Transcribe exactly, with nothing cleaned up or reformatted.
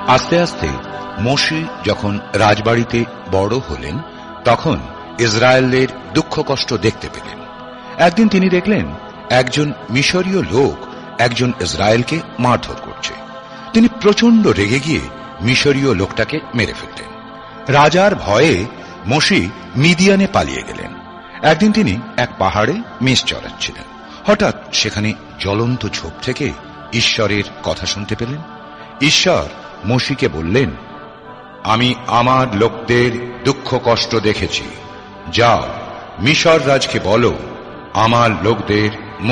আস্তে আস্তে মোশি যখন রাজবাড়িতে বড় হলেন তখন ইসরায়েলদের দুঃখ কষ্ট দেখতে পেলেন। একদিন তিনি দেখলেন একজন মিশরীয় লোক একজন ইসরায়েলকে মারধর করছে। তিনি প্রচন্ড রেগে গিয়ে মিশরীয় লোকটাকে মেরে ফেললেন। রাজার ভয়ে মোশি মিদিয়ানে পালিয়ে গেলেন। একদিন তিনি এক পাহাড়ে মেষ চড়াচ্ছিলেন। হঠাৎ সেখানে জ্বলন্ত ঝোপ থেকে ঈশ্বরের কথা শুনতে পেলেন। ঈশ্বর মোশিকে বললেন, আমি আমার লোকদের দুঃখ কষ্ট দেখেছি। যাও, মিশর রাজকে বলো আমার লোকদের